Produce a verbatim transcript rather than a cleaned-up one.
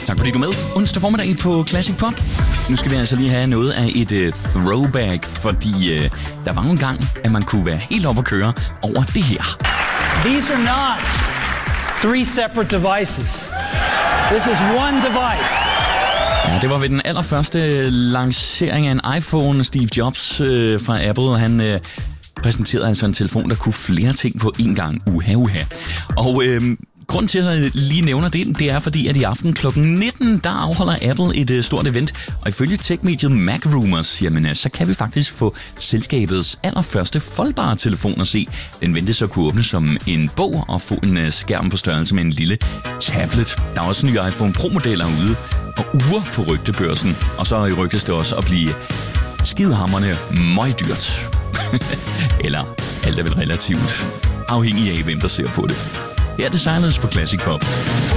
Tak fordi du er med. Onsdag formiddag på Classic Pop. Nu skal vi altså lige have noget af et uh, throwback, fordi uh, der var en gang, at man kunne være helt oppe at køre over det her. These are not three separate devices. This is one device. Ja, det var ved den allerførste lancering af en iPhone. Steve Jobs øh, fra Apple, han øh, præsenterede altså en telefon, der kunne flere ting på én gang. Uha, uha. Og øh, grunden til, at jeg lige nævner det, det er fordi, at i aften klokken nitten, der afholder Apple et øh, stort event. Og ifølge tech-mediet MacRumors, jamen, øh, så kan vi faktisk få selskabets allerførste foldbare telefon at se. Den ventes så kunne åbne som en bog og få en øh, skærm på størrelse med en lille tablet. Der er også nye iPhone Pro-modeller ude og uger på rygtebørsen. Og så rygtes det også at blive skidehamrende møgdyrt. Eller alt er vel relativt afhængig af, hvem der ser på det. Her er det Silence på Classic Pop.